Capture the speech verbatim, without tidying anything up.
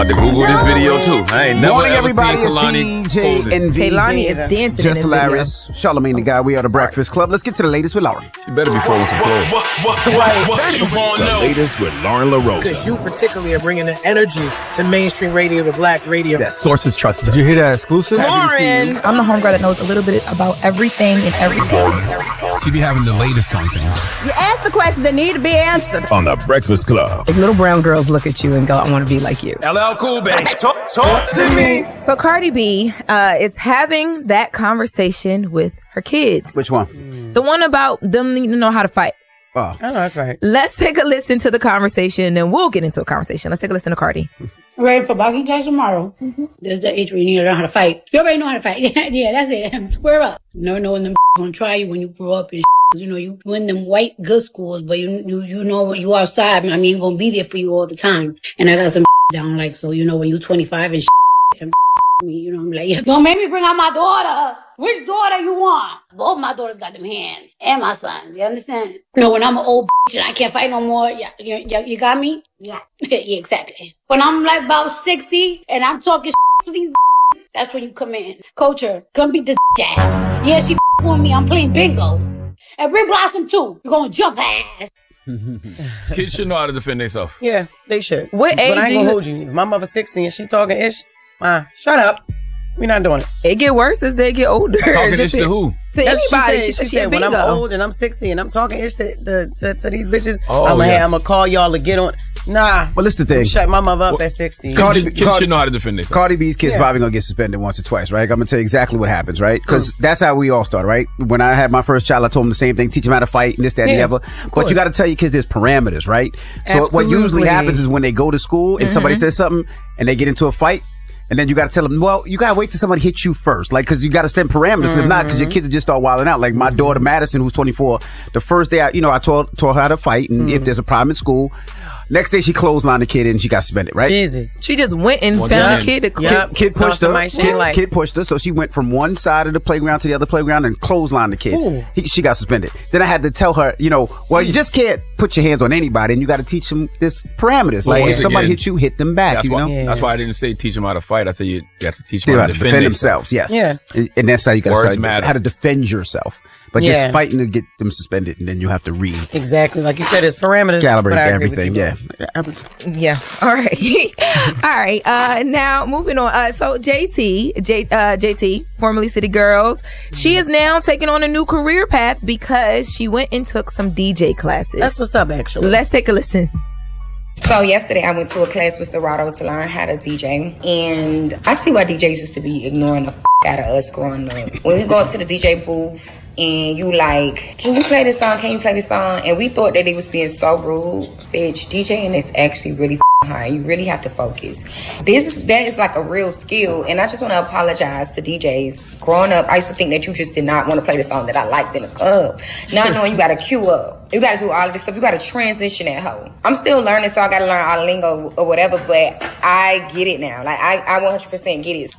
I had to Google this video too. I ain't never Morning, ever everybody. seen It's Kalani. D J and V. Kalani is dancing in Just this hilarious. Charlamagne the guy. We are the Breakfast Club. Let's get to the latest with Lauren. You better be full of some clothes. The latest with Lauren LaRosa. Because you particularly are bringing the energy to mainstream radio, the black radio. Yes. Sources trusted. Did you hear that exclusive? Lauren. I'm the homegirl that knows a little bit about everything and everything. She be having the latest on things. You ask the questions that need to be answered. On the Breakfast Club. Like little brown girls look at you and go, I want to be like you. L L Cool, baby. Talk, talk to me. So Cardi B uh, is having that conversation with her kids. Which one? The one about them needing to know how to fight. Oh. I know, that's right. Let's take a listen to the conversation, and we'll get into a conversation. Let's take a listen to Cardi. Ready for boxing class tomorrow. Mm-hmm. This is the age where you need to learn how to fight. You already know how to fight. Yeah, that's it. Square up. You never know when them gonna try you when you grow up and you know, you in them white good schools, but you you you know when you outside, I mean, gonna be there for you all the time. And I got some down like, so you know when you twenty-five and and me, you know, I'm like, don't make me bring out my daughter. Which daughter you want? Both my daughters got them hands. And my sons, you understand? You know, when I'm an old bitch and I can't fight no more, yeah, you, you, you got me? Yeah. Yeah, exactly. When I'm like about sixty and I'm talking to these that's when you come in. Culture, come beat this ass. Yeah, she on me, I'm playing bingo. And bring Blossom too. You're gonna jump ass. Kids should know how to defend themselves. Yeah, they should. What but age I ain't do gonna you- hold you. If my mother's sixty and she talking ish, ah, shut up. We're not doing it. It get worse as they get older. Talking Just ish to who? To That's- anybody. She said, she said when I'm bingo. old and I'm sixty and I'm talking ish to, to, to, to these bitches, Oh, I'm like, yes. hey, I'm gonna call y'all to get on. Nah. Well, listen the thing. Shut my mother up Well, at sixty. Cardi- Kids, kids should know how to defend themselves. Cardi B's kids Yeah. probably gonna get suspended once or twice, right? I'm gonna tell you exactly what happens, right? Because that's how we all start, right? When I had my first child, I told them the same thing: teach them how to fight and this, that, and the Yeah, other. of But you course. got to tell your kids there's parameters, right? So what usually Absolutely. happens is when they go to school and somebody says something and they get into a fight. And then you got to tell them, well, you got to wait till somebody hits you first. Like, because you got to set parameters. If not, because your kids will just start wilding out. Like, my daughter, Madison, who's twenty-four, the first day, I, you know, I taught, taught her how to fight. And if there's a problem in school, next day she clotheslined the kid and she got suspended, right? Jesus. She just went and One found time. a kid to Yep. Kid, kid Saw pushed her. somebody she Kid, like. kid pushed her. So she went from one side of the playground to the other playground and clotheslined the kid. Ooh. He, she got suspended. Then I had to tell her, you know, well, you just can't put your hands on anybody and you got to teach them this parameters. Well, Like, once if somebody again, hits you, hit them back, That's you why, know? Yeah. that's why I didn't say teach them how to fight. I said you, you have to teach They them how have to to defend, defend themselves. themselves, yes. Yeah. And, and that's how you got to Words start matter. how to defend yourself. But Yeah. just fighting to get them suspended and then you have to read, Exactly. Like you said, it's parameters. calibrate but I agree with everything. you. Yeah. Yeah. All right. All right. Uh, now moving on. Uh, so J T, J, uh, J T, formerly City Girls, she is now taking on a new career path because she went and took some D J classes. That's what's up, actually. Let's take a listen. So yesterday I went to a class with Serato to learn how to D J, and I see why D Js used to be ignoring the f- out of us growing up. When we go up to the D J booth and you like, can you play this song? Can you play this song? And we thought that they was being so rude. Bitch, DJing is actually really f- hard. You really have to focus. This that is like a real skill, and I just want to apologize to D Js. Growing up, I used to think that you just did not want to play the song that I liked in the club. Not knowing you got to queue up. You got to do all of this stuff. You got to transition that hoe. I'm still learning, so I got to learn all the lingo or whatever, but I get it now. Like, I, I one hundred percent get it.